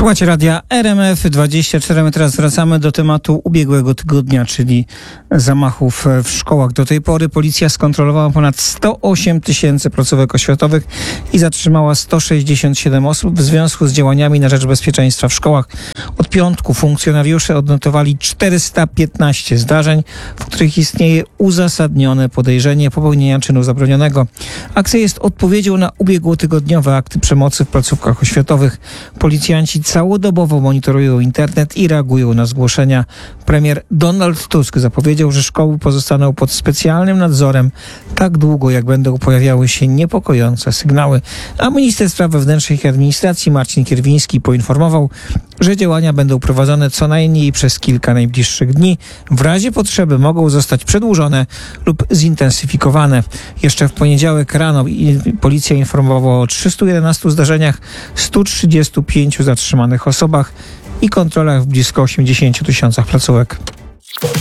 Słuchajcie radia RMF24. My teraz wracamy do tematu ubiegłego tygodnia, czyli zamachów w szkołach. Do tej pory policja skontrolowała ponad 108 tysięcy placówek oświatowych i zatrzymała 167 osób w związku z działaniami na rzecz bezpieczeństwa w szkołach. Od piątku funkcjonariusze odnotowali 415 zdarzeń, w których istnieje uzasadnione podejrzenie popełnienia czynu zabronionego. Akcja jest odpowiedzią na ubiegłotygodniowe akty przemocy w placówkach oświatowych. Policjanci całodobowo monitorują internet i reagują na zgłoszenia. Premier Donald Tusk zapowiedział, że szkoły pozostaną pod specjalnym nadzorem tak długo, jak będą pojawiały się niepokojące sygnały. A minister spraw wewnętrznych i administracji Marcin Kierwiński poinformował, że działania będą prowadzone co najmniej przez kilka najbliższych dni. W razie potrzeby mogą zostać przedłużone lub zintensyfikowane. Jeszcze w poniedziałek rano policja informowała o 311 zdarzeniach, 135 zatrzymanych osobach i kontrolach w blisko 80 tysiącach placówek.